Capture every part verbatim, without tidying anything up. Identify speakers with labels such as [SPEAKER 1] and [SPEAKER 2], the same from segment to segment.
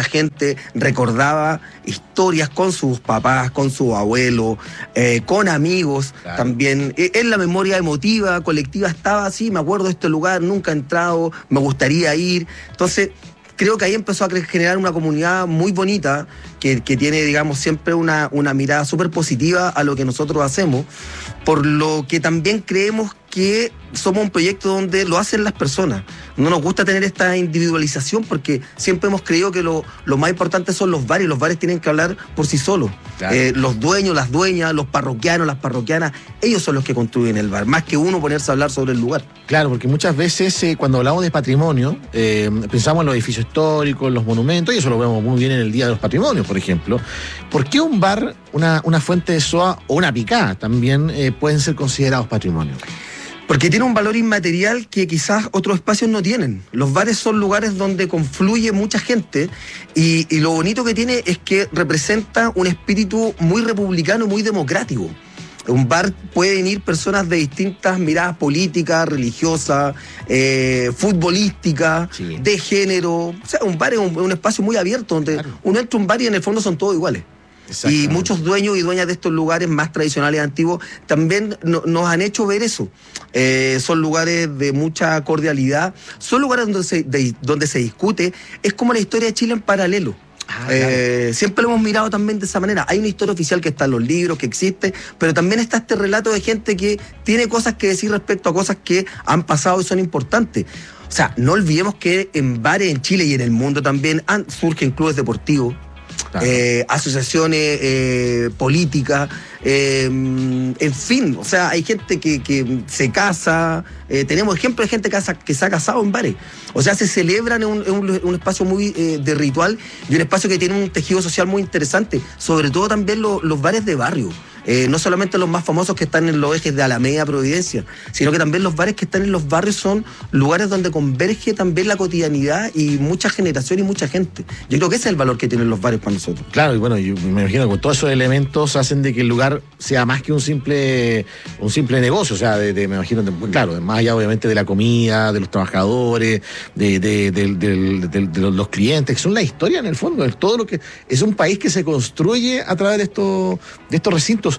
[SPEAKER 1] mucha gente recordaba historias con sus papás, con sus abuelos, eh, con amigos, claro. También. En la memoria emotiva, colectiva estaba así, me acuerdo de este lugar, nunca he entrado, me gustaría ir. Entonces, creo que ahí empezó a generar una comunidad muy bonita, que, que tiene, digamos, siempre una, una mirada súper positiva a lo que nosotros hacemos, por lo que también creemos que somos un proyecto donde lo hacen las personas. No nos gusta tener esta individualización porque siempre hemos creído que lo, lo más importante son los bares, y los bares tienen que hablar por sí solos. Claro. Eh, los dueños, las dueñas, los parroquianos, las parroquianas, ellos son los que construyen el bar, más que uno ponerse a hablar sobre el lugar.
[SPEAKER 2] Claro, porque muchas veces eh, cuando hablamos de patrimonio, eh, pensamos en los edificios históricos, en los monumentos, y eso lo vemos muy bien en el Día de los Patrimonios, por ejemplo. ¿Por qué un bar, una, una fuente de soda o una picada también eh, pueden ser considerados patrimonio?
[SPEAKER 1] Porque tiene un valor inmaterial que quizás otros espacios no tienen. Los bares son lugares donde confluye mucha gente y, y lo bonito que tiene es que representa un espíritu muy republicano, muy democrático. Un bar pueden ir personas de distintas miradas políticas, religiosas, eh, futbolísticas, sí. De género. O sea, un bar es un, un espacio muy abierto donde claro. Uno entra a un bar y en el fondo son todos iguales. Y muchos dueños y dueñas de estos lugares más tradicionales y antiguos también no, nos han hecho ver eso. Eh, son lugares de mucha cordialidad, son lugares donde se, de, donde se discute. Es como la historia de Chile en paralelo. Ah, eh, claro. Siempre lo hemos mirado también de esa manera. Hay una historia oficial que está en los libros, que existe, pero también está este relato de gente que tiene cosas que decir respecto a cosas que han pasado y son importantes. O sea, no olvidemos que en bares en Chile y en el mundo también han, surgen clubes deportivos. Claro. Eh, asociaciones eh, políticas, eh, en fin, o sea, hay gente que, que se casa, eh, tenemos ejemplos de gente que, casa, que se ha casado en bares, o sea, se celebran en un, en un, un espacio muy eh, de ritual y un espacio que tiene un tejido social muy interesante, sobre todo también lo, los bares de barrio. Eh, no solamente los más famosos que están en los ejes de Alameda, Providencia, sino que también los bares que están en los barrios son lugares donde converge también la cotidianidad y mucha generación y mucha gente. Yo creo que ese es el valor que tienen los bares para nosotros.
[SPEAKER 2] Claro, y bueno, yo me imagino que todos esos elementos hacen de que el lugar sea más que un simple un simple negocio, o sea, de, de, me imagino, de, claro, más allá obviamente de la comida, de los trabajadores, de, de, de, de, de, de los clientes, que son la historia en el fondo, es todo lo que es un país que se construye a través de estos, de estos recintos.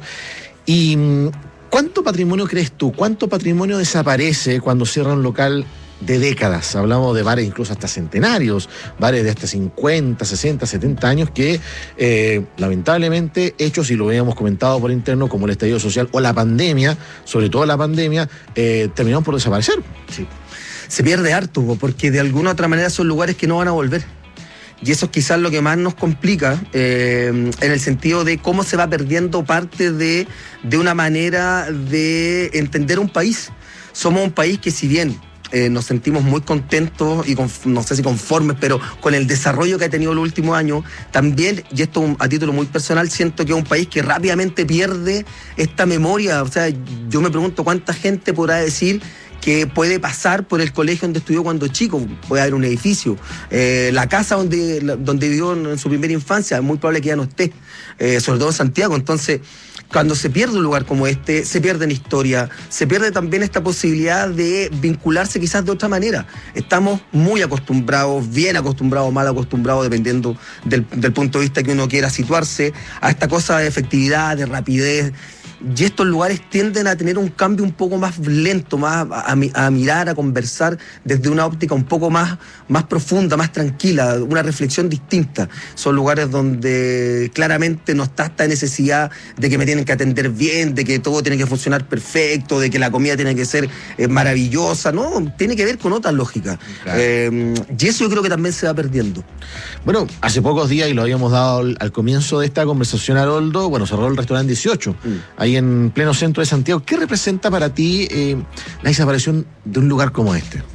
[SPEAKER 2] ¿Y cuánto patrimonio crees tú? ¿Cuánto patrimonio desaparece cuando cierra un local de décadas? Hablamos de bares incluso hasta centenarios, bares de hasta cincuenta, sesenta, setenta años que eh, lamentablemente hechos, y lo habíamos comentado por interno, como el estallido social o la pandemia, sobre todo la pandemia, eh, terminaron por desaparecer.
[SPEAKER 1] Sí. Se pierde harto, porque de alguna u otra manera son lugares que no van a volver. Y eso es quizás lo que más nos complica, eh, en el sentido de cómo se va perdiendo parte de, de una manera de entender un país. Somos un país que, si bien eh, nos sentimos muy contentos y con, no sé si conformes, pero con el desarrollo que ha tenido los últimos años, también, y esto a título muy personal, siento que es un país que rápidamente pierde esta memoria. O sea, yo me pregunto cuánta gente podrá decir que puede pasar por el colegio donde estudió cuando chico, puede haber un edificio, eh, la casa donde, donde vivió en su primera infancia, es muy probable que ya no esté, eh, sobre todo en Santiago. Entonces, cuando se pierde un lugar como este, se pierde en historia, se pierde también esta posibilidad de vincularse quizás de otra manera. Estamos muy acostumbrados, bien acostumbrados, mal acostumbrados, dependiendo del, del punto de vista que uno quiera situarse, a esta cosa de efectividad, de rapidez. Y estos lugares tienden a tener un cambio un poco más lento, más a, a, a mirar, a conversar desde una óptica un poco más, más profunda, más tranquila, una reflexión distinta. Son lugares donde claramente no está esta necesidad de que me tienen que atender bien, de que todo tiene que funcionar perfecto, de que la comida tiene que ser eh, maravillosa. No, tiene que ver con otra lógica. Claro. Eh, y eso yo creo que también se va perdiendo.
[SPEAKER 2] Bueno, hace pocos días, y lo habíamos dado al, al comienzo de esta conversación, Haroldo, bueno, cerró el restaurante dieciocho. Mm. Ahí en pleno centro de Santiago. ¿Qué representa para ti eh, la desaparición de un lugar como este?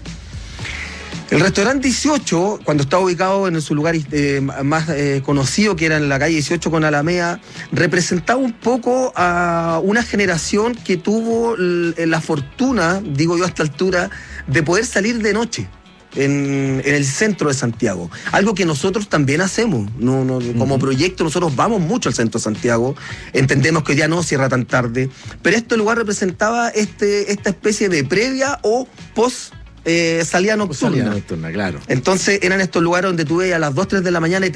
[SPEAKER 1] El restaurante dieciocho, cuando estaba ubicado en su lugar eh, más eh, conocido, que era en la calle dieciocho con Alameda, representaba un poco a una generación que tuvo la fortuna, digo yo a esta altura, de poder salir de noche. En, en el centro de Santiago, algo que nosotros también hacemos, no, no, como uh-huh. proyecto nosotros vamos mucho al centro de Santiago, entendemos que ya no cierra tan tarde, pero este lugar representaba este, esta especie de previa o post eh, salida nocturna.
[SPEAKER 2] Salida nocturna, claro.
[SPEAKER 1] Entonces eran estos lugares donde tú veías a las dos, tres de la mañana y te